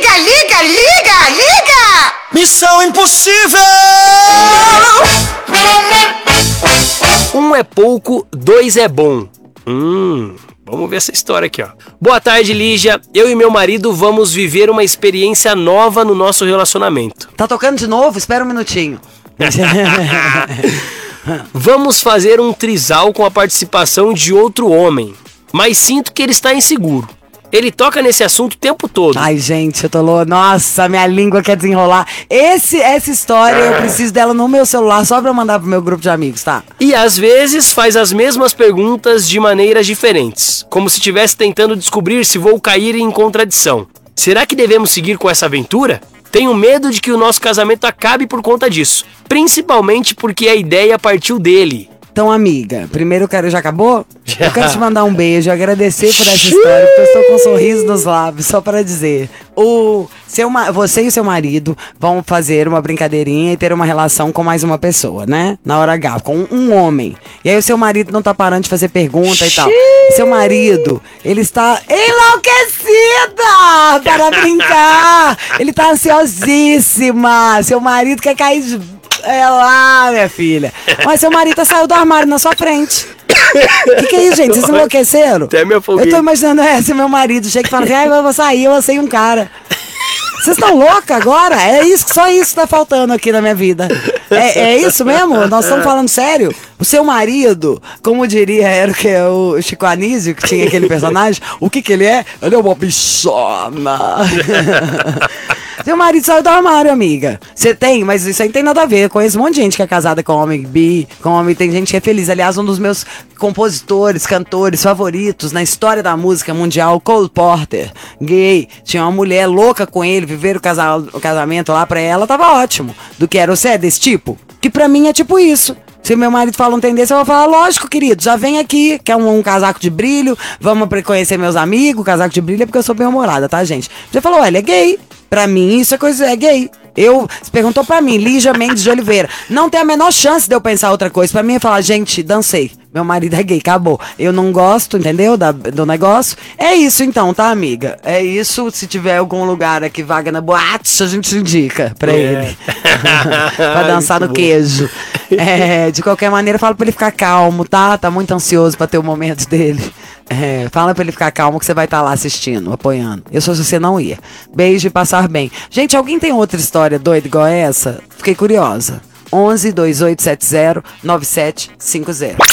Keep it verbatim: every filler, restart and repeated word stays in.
Liga, liga, liga, liga! Missão impossível! Um é pouco, dois é bom. Hum, vamos ver essa história aqui, ó. Boa tarde, Lígia. Eu e meu marido vamos viver uma experiência nova no nosso relacionamento. Tá tocando de novo? Espera um minutinho. Vamos fazer um trisal com a participação de outro homem, mas sinto que ele está inseguro. Ele toca nesse assunto o tempo todo. Ai, gente, eu tô louco. Nossa, minha língua quer desenrolar. Esse, essa história, eu preciso dela no meu celular só pra eu mandar pro meu grupo de amigos, tá? E às vezes faz as mesmas perguntas de maneiras diferentes, como se estivesse tentando descobrir se vou cair em contradição. Será que devemos seguir com essa aventura? Tenho medo de que o nosso casamento acabe por conta disso, principalmente porque a ideia partiu dele. Então, amiga, primeiro eu quero... Já acabou? Já. Eu quero te mandar um beijo, agradecer por essa história, porque eu estou com um sorriso nos lábios, só para dizer. O seu, você e o seu marido vão fazer uma brincadeirinha e ter uma relação com mais uma pessoa, né? Na hora H, com um homem. E aí o seu marido não tá parando de fazer pergunta e tal. Seu marido, ele está enlouquecida para brincar. Ele tá ansiosíssima. Seu marido quer cair de... É lá, minha filha. Mas seu marido saiu do armário na sua frente. O que, que é isso, gente? Vocês enlouqueceram? Até me afoguei. Eu tô imaginando, é, se meu marido chega e fala assim, ai, eu vou sair, eu lancei um cara. Vocês estão loucos agora? É isso, só isso que tá faltando aqui na minha vida. É, é isso mesmo? Nós estamos falando sério? O seu marido, como diria, era o que? O Chico Anísio, que tinha aquele personagem. O que que ele é? Ele é uma bichona. Seu marido saiu do armário, amiga. Você tem, mas isso aí não tem nada a ver. Eu conheço um monte de gente que é casada com homem bi, com homem, tem gente que é feliz. Aliás, um dos meus compositores, cantores favoritos na história da música mundial, Cole Porter, gay, tinha uma mulher louca com ele, viver o, casal, o casamento lá pra ela, tava ótimo. Do que era, você é desse tipo? Que pra mim é tipo isso. Se meu marido fala um tendência, eu vou falar, lógico, querido, já vem aqui, quer um, um casaco de brilho, vamos conhecer meus amigos, casaco de brilho é porque eu sou bem-humorada, tá, gente? Você falou, olha, é gay. Pra mim, isso é coisa, é gay. Eu, você perguntou pra mim, Lígia Mendes de Oliveira. Não tem a menor chance de eu pensar outra coisa. Pra mim é falar, gente, dancei. Meu marido é gay, acabou. Eu não gosto, entendeu? Da, do negócio. É isso então, tá, amiga? É isso. Se tiver algum lugar aqui, vaga na boate, a gente indica pra é. ele. Pra dançar no queijo. É, de qualquer maneira, fala pra ele ficar calmo, tá? Tá muito ansioso pra ter o momento dele. É, fala pra ele ficar calmo que você vai estar tá lá assistindo, apoiando. Eu sou se você não ia. Beijo e passar bem. Gente, alguém tem outra história doida igual essa? Fiquei curiosa. onze, dois oito sete zero, nove sete cinco zero.